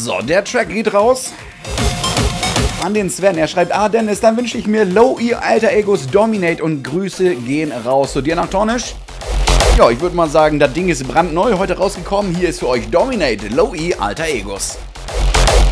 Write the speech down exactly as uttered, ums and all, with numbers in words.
So, der Track geht raus an den Sven. Er schreibt, ah Dennis, dann wünsche ich mir Low-E Alter Egos Dominate und Grüße gehen raus zu dir nach Tornisch. Ja, ich würde mal sagen, das Ding ist brandneu heute rausgekommen. Hier ist für euch Dominate Low-E Alter Egos.